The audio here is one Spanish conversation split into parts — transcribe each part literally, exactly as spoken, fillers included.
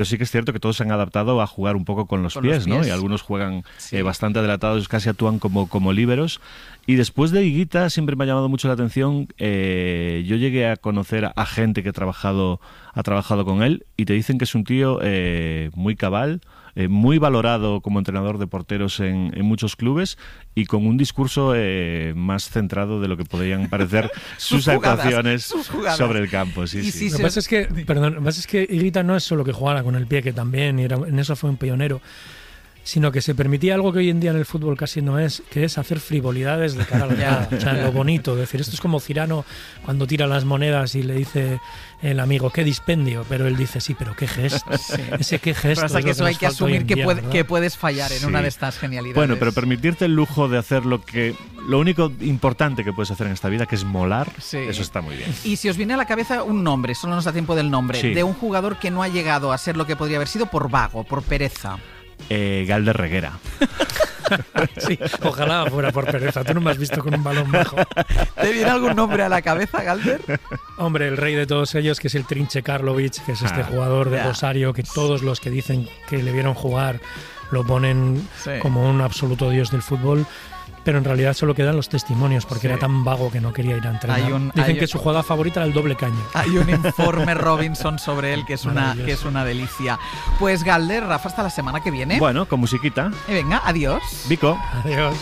Pero sí que es cierto que todos se han adaptado a jugar un poco con los, con pies, los pies, ¿no? Y algunos juegan sí. eh, bastante adelantados, casi actúan como, como líberos. Y después de Higuita siempre me ha llamado mucho la atención. Eh, yo llegué a conocer a, a gente que ha trabajado, ha trabajado con él y te dicen que es un tío eh, muy cabal, eh, muy valorado como entrenador de porteros en, en muchos clubes y con un discurso eh, más centrado de lo que podrían parecer sus, sus actuaciones sus sobre el campo. Sí, sí. Sí, lo que pasa es que, perdón, lo que pasa es que Higuita no es solo que jugara con el pie, que también, y era, en eso fue un pionero, sino que se permitía algo que hoy en día en el fútbol casi no es, que es hacer frivolidades de cara a la grada. O sea, lo bonito, es decir, esto es como Cirano cuando tira las monedas y le dice el amigo, qué dispendio, pero él dice, sí, pero qué gesto, sí. ese qué gesto. Pero hasta que eso hay que asumir que, día, puede, que puedes fallar en sí. una de estas genialidades. Bueno, pero permitirte el lujo de hacer lo que lo único importante que puedes hacer en esta vida, que es molar, sí. eso está muy bien. Y si os viene a la cabeza un nombre, solo nos da tiempo del nombre, sí. de un jugador que no ha llegado a ser lo que podría haber sido por vago, por pereza. Eh, Galder Reguera. Sí, ojalá fuera por pereza. Tú no me has visto con un balón bajo. ¿Te viene algún nombre a la cabeza, Galder? Hombre, el rey de todos ellos, que es el Trinche Karlovic, que es este ah, jugador de yeah. Rosario, que todos los que dicen que le vieron jugar lo ponen sí. como un absoluto dios del fútbol. Pero en realidad solo quedan los testimonios, porque sí. era tan vago que no quería ir a entrenar. Hay un, Dicen hay que un, su jugada favorita era el doble caño. Hay un informe Robinson sobre él que es, una, que es una delicia. Pues Galder, Rafa, hasta la semana que viene. Bueno, con musiquita. Y venga, adiós. Vico. Adiós.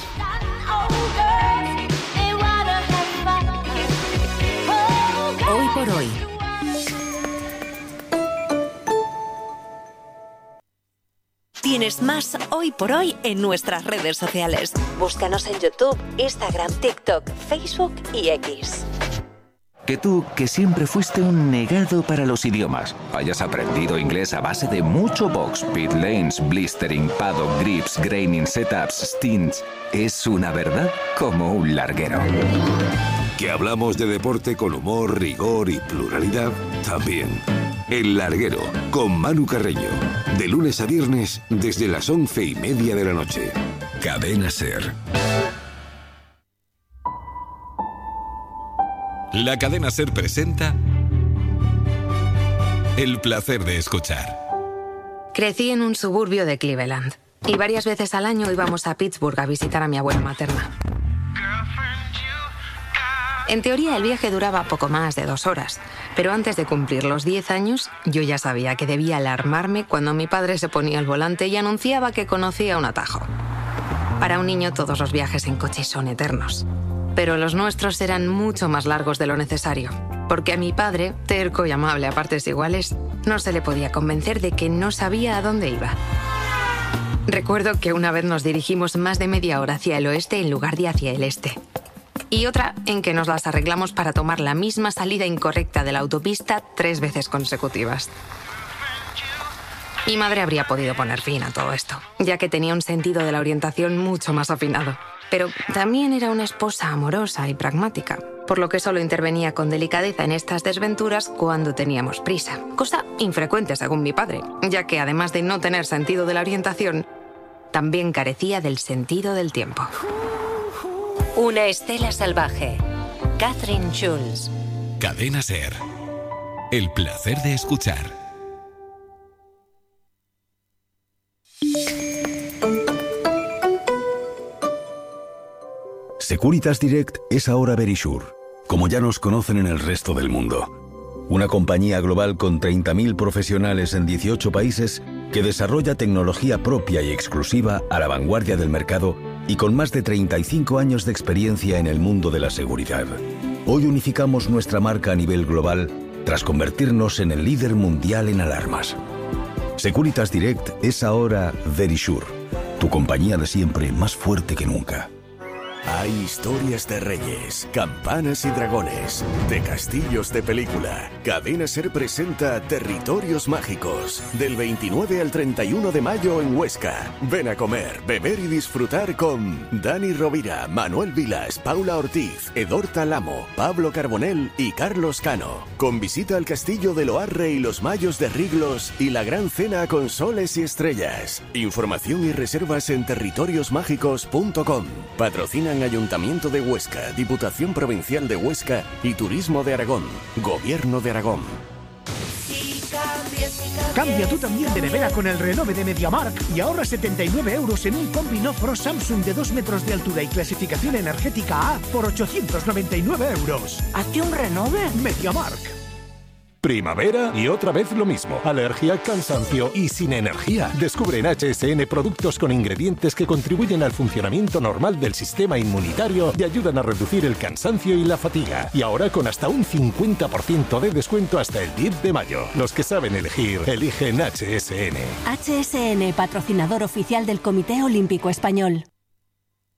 Hoy por hoy. Tienes más Hoy por Hoy en nuestras redes sociales. Búscanos en YouTube, Instagram, TikTok, Facebook y X. Que tú, que siempre fuiste un negado para los idiomas, hayas aprendido inglés a base de mucho box, pit lanes, blistering, paddock, grips, graining, setups, stints, es una verdad como un larguero. Que hablamos de deporte con humor, rigor y pluralidad, también. El Larguero, con Manu Carreño. De lunes a viernes, desde las once y media de la noche. Cadena SER. La Cadena SER presenta El placer de escuchar. Crecí en un suburbio de Cleveland y varias veces al año íbamos a Pittsburgh a visitar a mi abuela materna. En teoría el viaje duraba poco más de dos horas, pero antes de cumplir los diez años, yo ya sabía que debía alarmarme cuando mi padre se ponía al volante y anunciaba que conocía un atajo. Para un niño todos los viajes en coche son eternos, pero los nuestros eran mucho más largos de lo necesario, porque a mi padre, terco y amable a partes iguales, no se le podía convencer de que no sabía a dónde iba. Recuerdo que una vez nos dirigimos más de media hora hacia el oeste en lugar de hacia el este. Y otra en que nos las arreglamos para tomar la misma salida incorrecta de la autopista tres veces consecutivas. Mi madre habría podido poner fin a todo esto, ya que tenía un sentido de la orientación mucho más afinado. Pero también era una esposa amorosa y pragmática, por lo que solo intervenía con delicadeza en estas desventuras cuando teníamos prisa, cosa infrecuente según mi padre, ya que además de no tener sentido de la orientación, también carecía del sentido del tiempo. Una estela salvaje. Catherine Schulz. Cadena SER. El placer de escuchar. Securitas Direct es ahora Verisure, como ya nos conocen en el resto del mundo. Una compañía global con treinta mil profesionales en dieciocho países que desarrolla tecnología propia y exclusiva a la vanguardia del mercado y con más de treinta y cinco años de experiencia en el mundo de la seguridad. Hoy unificamos nuestra marca a nivel global tras convertirnos en el líder mundial en alarmas. Securitas Direct es ahora Verisure, tu compañía de siempre más fuerte que nunca. Hay historias de reyes, campanas y dragones, de castillos de película. Cadena SER presenta Territorios Mágicos, del veintinueve al treinta y uno de mayo en Huesca. Ven a comer, beber y disfrutar con Dani Rovira, Manuel Vilas, Paula Ortiz, Edorta Lamo, Pablo Carbonell y Carlos Cano. Con visita al castillo de Loarre y los Mayos de Riglos y la gran cena con soles y estrellas. Información y reservas en territorios mágicos punto com. Patrocinan Ayuntamiento de Huesca, Diputación Provincial de Huesca y Turismo de Aragón, Gobierno de Aragón. Si cambies Cambia tú también de nevera con el renove de MediaMarkt y ahorra setenta y nueve euros en un Combi No Frost Samsung de dos metros de altura y clasificación energética A por ochocientos noventa y nueve euros. ¿Hazte un renove? MediaMarkt. Primavera y otra vez lo mismo. Alergia, cansancio y sin energía. Descubre en H S N productos con ingredientes que contribuyen al funcionamiento normal del sistema inmunitario y ayudan a reducir el cansancio y la fatiga. Y ahora con hasta un cincuenta por ciento de descuento hasta el diez de mayo. Los que saben elegir, eligen H S N. H S N, patrocinador oficial del Comité Olímpico Español.